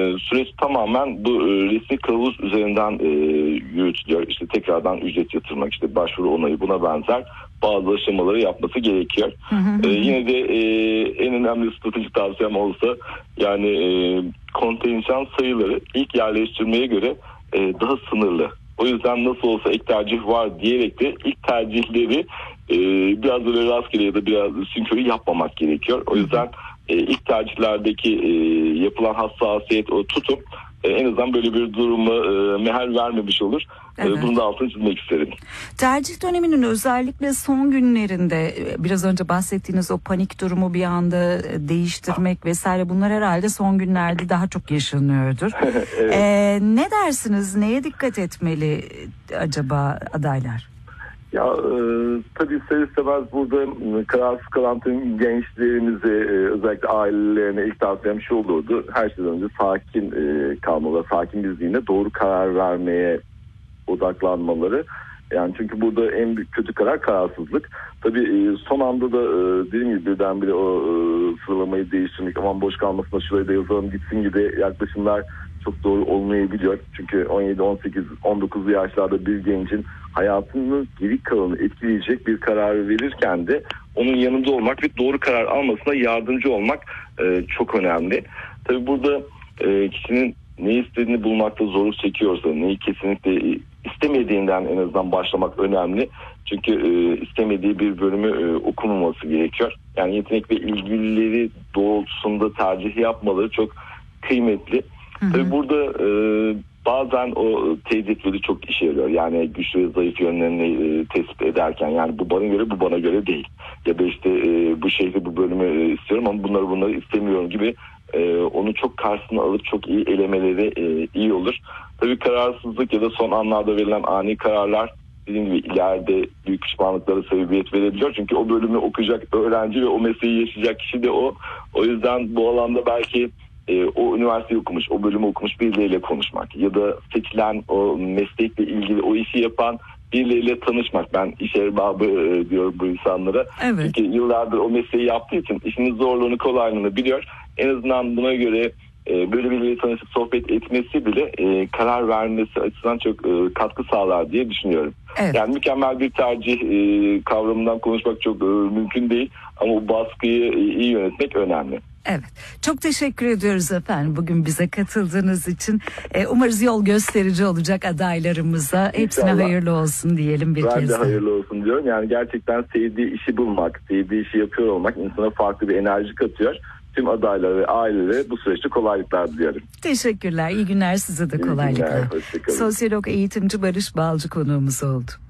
süreç tamamen bu resmi kılavuz üzerinden yürütülüyor. İşte tekrardan ücret yatırmak, işte başvuru onayı, buna benzer bazı aşamaları yapması gerekiyor. Yine de en önemli stratejik tavsiyem olsa yani kontenjan sayıları ilk yerleştirmeye göre daha sınırlı. O yüzden nasıl olsa ek tercih var diyerek de ilk tercihleri biraz böyle rastgele ya da biraz sünkörü yapmamak gerekiyor. O yüzden ilk tercihlerdeki yapılan hassasiyet, o tutum en azından böyle bir duruma mehal vermemiş olur. Evet. Bunu da altını çizmek isterim. Tercih döneminin özellikle son günlerinde biraz önce bahsettiğiniz o panik durumu bir anda değiştirmek vesaire, bunlar herhalde son günlerde daha çok yaşanıyordur. Evet. Ne dersiniz? Neye dikkat etmeli acaba adaylar? Ya tabii ister istemez burada kararsız kalan tüm gençlerimize, özellikle ailelerine ilk tavsiyem şu olurdu: her şeyden önce sakin kalmaları, sakin bir zihinle doğru karar vermeye odaklanmaları. Yani çünkü burada en büyük kötü karar kararsızlık. Tabii son anda da dediğim gibi birdenbire o sıralamayı değiştirmek, aman boş kalmasına şuraya da yazalım gitsin gibi yaklaşımlar çok doğru olmayabiliyor. Çünkü 17, 18, 19 yaşlarda bir gencin hayatının geri kalanını etkileyecek bir karar verirken de onun yanında olmak ve doğru karar almasına yardımcı olmak çok önemli. Tabii burada kişinin ne istediğini bulmakta zorluk çekiyorsa, neyi kesinlikle istemediğinden en azından başlamak önemli. Çünkü istemediği bir bölümü okumaması gerekiyor. Yani yetenek ve ilgilileri doğrultusunda tercih yapmaları çok kıymetli. Tabii burada bazen o teyit cetveli çok işe yarıyor. Yani güçlü ve zayıf yönlerini tespit ederken, yani bu bana göre, bu bana göre değil. Ya da işte bu şehri, bu bölümü istiyorum ama bunları istemiyorum gibi onu çok karşısına alıp çok iyi elemeleri iyi olur. Tabii kararsızlık ya da son anlarda verilen ani kararlar dediğim gibi ileride büyük pişmanlıklara sebebiyet verebiliyor. Çünkü o bölümü okuyacak öğrenci ve o mesleği yaşayacak kişi de o. O yüzden bu alanda belki o üniversiteyi okumuş, o bölümü okumuş birileriyle konuşmak ya da seçilen o meslekle ilgili o işi yapan birileriyle tanışmak. Ben iş erbabı diyorum bu insanlara. Evet. Çünkü yıllardır o mesleği yaptığı için işinin zorluğunu, kolaylığını biliyor. En azından buna göre böyle birileriyle tanışıp sohbet etmesi bile karar vermesi açısından çok katkı sağlar diye düşünüyorum. Evet. Yani mükemmel bir tercih kavramından konuşmak çok mümkün değil ama o baskıyı iyi yönetmek önemli. Evet. Çok teşekkür ediyoruz efendim bugün bize katıldığınız için. Umarız yol gösterici olacak adaylarımıza. Hepsine İnşallah. Hayırlı olsun diyelim bir kez de. Ben de hayırlı olsun diyorum. Yani gerçekten sevdiği işi bulmak, sevdiği işi yapıyor olmak insana farklı bir enerji katıyor. Tüm adaylara ve ailelere bu süreçte kolaylıklar diliyorum. Teşekkürler. İyi günler, size de kolaylıklar. İyi günler. Hoşçakalın. Sosyolog, eğitimci Barış Balcı konuğumuz oldu.